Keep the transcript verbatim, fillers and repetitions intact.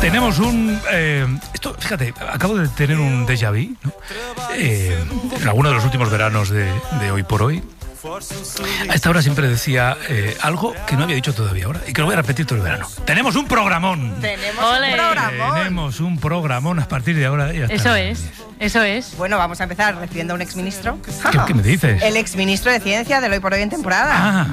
tenemos un... Eh, esto, fíjate, acabo de tener un déjà vu, ¿no? Eh, en alguno de los últimos veranos de, de Hoy por Hoy, a esta hora siempre decía eh, algo que no había dicho todavía ahora y que lo voy a repetir todo el verano. ¡Tenemos un programón! Tenemos Ole. un programón. Tenemos un programón a partir de ahora. Ya está. Eso es, eso es. Bueno, vamos a empezar recibiendo a un exministro. ¿Qué, qué me dices? El exministro de Ciencia del Hoy por Hoy en temporada. Ah,